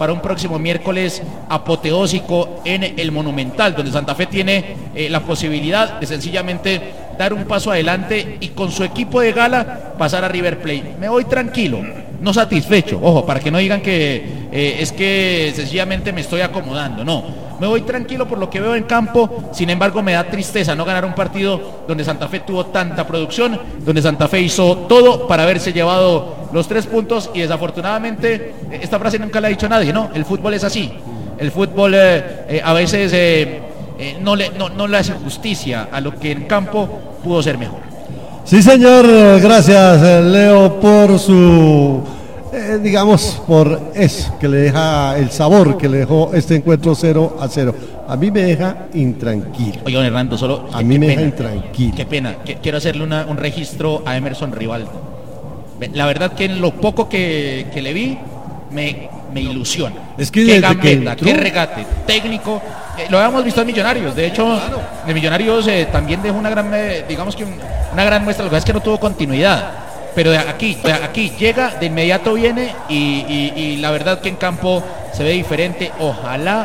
para un próximo miércoles apoteósico en el Monumental, donde Santa Fe tiene la posibilidad de sencillamente dar un paso adelante y con su equipo de gala pasar a River Plate. Me voy tranquilo, no satisfecho, ojo, para que no digan que es que sencillamente me estoy acomodando, no, me voy tranquilo por lo que veo en campo. Sin embargo, me da tristeza no ganar un partido donde Santa Fe tuvo tanta producción, donde Santa Fe hizo todo para haberse llevado los 3 puntos, y desafortunadamente esta frase nunca la ha dicho nadie, ¿no? El fútbol es así, el fútbol a veces no le hace justicia a lo que en campo pudo ser mejor. Sí, señor, gracias Leo por su digamos, por eso que le deja el sabor que le dejó este encuentro 0-0. A mí me deja intranquilo. Oye, don Hernando, solo a mí me deja intranquilo. Qué pena, quiero hacerle un registro a Emerson Rivaldo. La verdad que en lo poco que le vi me ilusiona. Es que qué gambeta, qué regate técnico. Lo habíamos visto en Millonarios. De hecho, claro, de Millonarios también dejó una gran, digamos que una gran muestra. Lo que pasa es que no tuvo continuidad. Pero de aquí llega, de inmediato viene y la verdad que en campo se ve diferente. Ojalá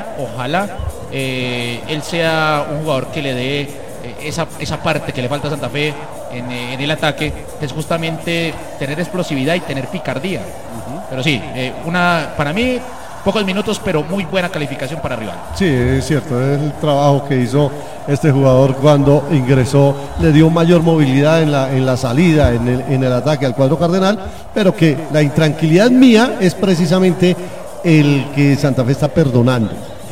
él sea un jugador que le dé esa parte que le falta a Santa Fe en el ataque, que es justamente tener explosividad y tener picardía. Pero sí, para mí pocos minutos, pero muy buena calificación para Rivaldo. Sí, es cierto, es el trabajo que hizo este jugador cuando ingresó, le dio mayor movilidad en la salida, en el ataque al cuadro cardenal, pero que la intranquilidad mía es precisamente el que Santa Fe está perdonando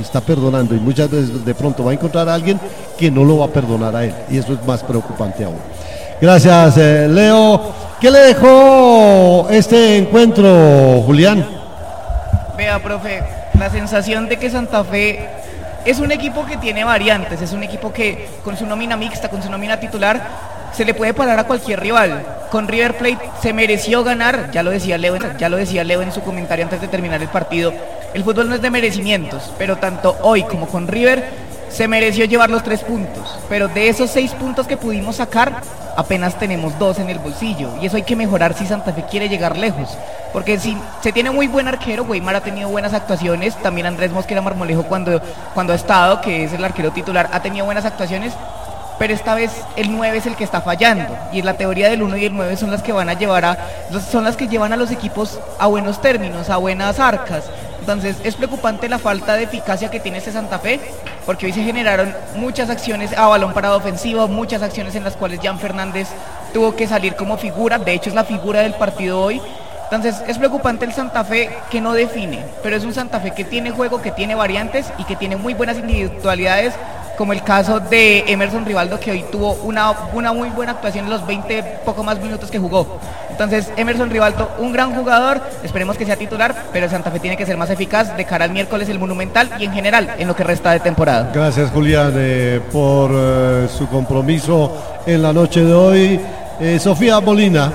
y muchas veces de pronto va a encontrar a alguien que no lo va a perdonar a él, y eso es más preocupante aún. Gracias, Leo. ¿Qué le dejó este encuentro, Julián? Vea, profe, la sensación de que Santa Fe es un equipo que tiene variantes, es un equipo que con su nómina mixta, con su nómina titular, se le puede parar a cualquier rival. Con River Plate se mereció ganar, ya lo decía Leo en su comentario antes de terminar el partido. El fútbol no es de merecimientos, pero tanto hoy como con River se mereció llevar los 3 puntos, pero de esos 6 puntos que pudimos sacar, apenas tenemos 2 en el bolsillo, y eso hay que mejorar si Santa Fe quiere llegar lejos, porque si se tiene muy buen arquero, Weimar ha tenido buenas actuaciones, también Andrés Mosquera Marmolejo cuando ha estado, que es el arquero titular, ha tenido buenas actuaciones, pero esta vez el 9 es el que está fallando, y la teoría del 1 y el 9 son las que van a son las que llevan a los equipos a buenos términos, a buenas arcas. Entonces es preocupante la falta de eficacia que tiene este Santa Fe, porque hoy se generaron muchas acciones a balón parado ofensivo, muchas acciones en las cuales Jan Fernández tuvo que salir como figura, de hecho es la figura del partido hoy. Entonces es preocupante el Santa Fe que no define, pero es un Santa Fe que tiene juego, que tiene variantes y que tiene muy buenas individualidades, como el caso de Emerson Rivaldo, que hoy tuvo una muy buena actuación en los 20 poco más minutos que jugó. Entonces Emerson Rivaldo, un gran jugador, esperemos que sea titular, pero el Santa Fe tiene que ser más eficaz de cara al miércoles el Monumental y en general en lo que resta de temporada. Gracias, Julián, por su compromiso en la noche de hoy. Sofía Molina.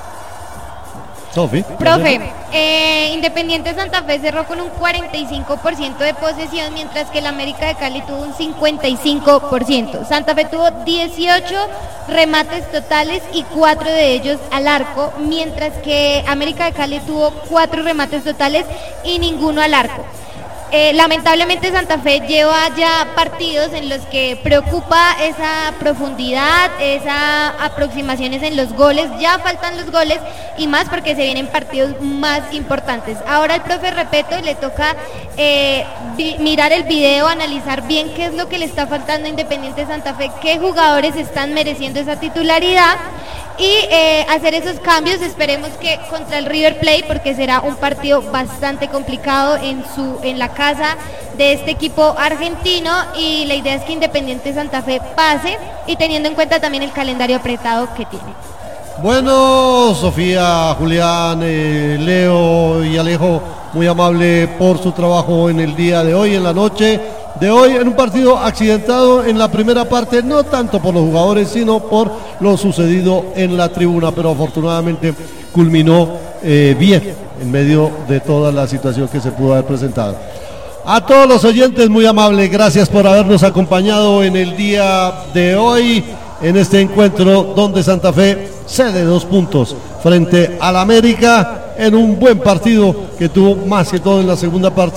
Sofi. Profe, Independiente Santa Fe cerró con un 45% de posesión, mientras que el América de Cali tuvo un 55%. Santa Fe tuvo 18 remates totales y 4 de ellos al arco, mientras que América de Cali tuvo 4 remates totales y ninguno al arco. Lamentablemente Santa Fe lleva ya partidos en los que preocupa esa profundidad, esas aproximaciones en los goles, ya faltan los goles y más porque se vienen partidos más importantes. Ahora al profe Repeto le toca mirar el video, analizar bien qué es lo que le está faltando a Independiente Santa Fe, qué jugadores están mereciendo esa titularidad y hacer esos cambios. Esperemos que contra el River Plate, porque será un partido bastante complicado en la casa de este equipo argentino, y la idea es que Independiente Santa Fe pase, y teniendo en cuenta también el calendario apretado que tiene. Bueno, Sofía, Julián, Leo y Alejo, muy amable por su trabajo en el día de hoy, en la noche de hoy, en un partido accidentado en la primera parte, no tanto por los jugadores, sino por lo sucedido en la tribuna, pero afortunadamente culminó bien en medio de toda la situación que se pudo haber presentado. A todos los oyentes, muy amables, gracias por habernos acompañado en el día de hoy, en este encuentro donde Santa Fe cede 2 puntos frente al América en un buen partido que tuvo más que todo en la segunda parte.